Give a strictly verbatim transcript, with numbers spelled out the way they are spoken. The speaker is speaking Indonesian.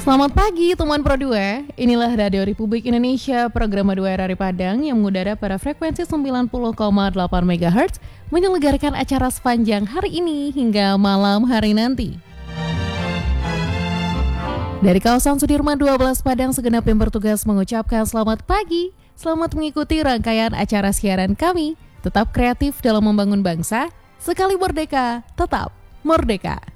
Selamat pagi teman Pro dua, inilah Radio Republik Indonesia, program dua R R I Padang yang mengudara pada frekuensi sembilan puluh koma delapan megahertz, menyelenggarakan acara sepanjang hari ini hingga malam hari nanti. Dari kawasan Sudirman dua belas Padang, segenap yang bertugas mengucapkan selamat pagi, selamat mengikuti rangkaian acara siaran kami, tetap kreatif dalam membangun bangsa, sekali merdeka, tetap merdeka.